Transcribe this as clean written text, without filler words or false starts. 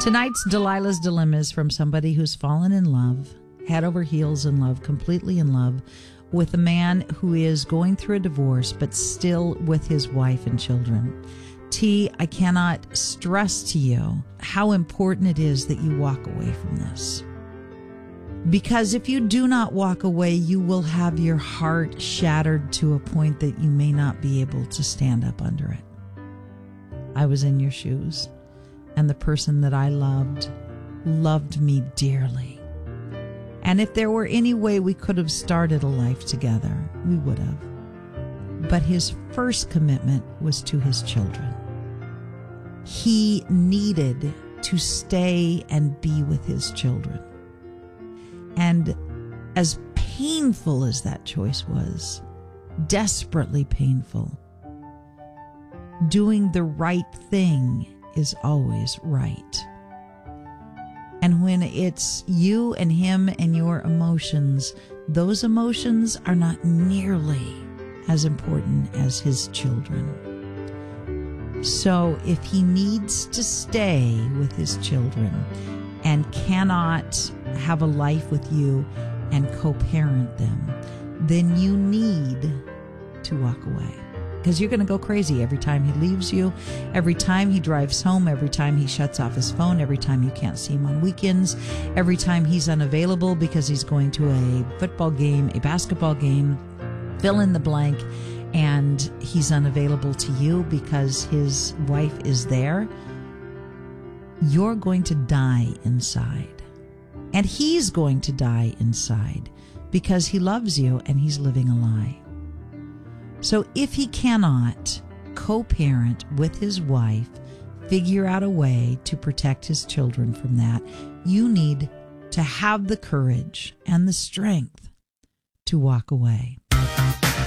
Tonight's Delilah's Dilemma is from somebody who's fallen in love, head over heels in love, completely in love, with a man who is going through a divorce, but still with his wife and children. T, I cannot stress to you how important it is that you walk away from this. Because if you do not walk away, you will have your heart shattered to a point that you may not be able to stand up under it. I was in your shoes, and the person that I loved me dearly. And if there were any way we could have started a life together, we would have. But his first commitment was to his children. He needed to stay and be with his children. And as painful as that choice was, desperately painful, doing the right thing is always right. And when it's you and him and your emotions, those emotions are not nearly as important as his children. So if he needs to stay with his children and cannot have a life with you and co-parent them, then you need to walk away. Because you're going to go crazy every time he leaves you, every time he drives home, every time he shuts off his phone, every time you can't see him on weekends, every time he's unavailable because he's going to a football game, a basketball game, fill in the blank, and he's unavailable to you because his wife is there. You're going to die inside. And he's going to die inside because he loves you and he's living a lie. So if he cannot co-parent with his wife, figure out a way to protect his children from that, you need to have the courage and the strength to walk away.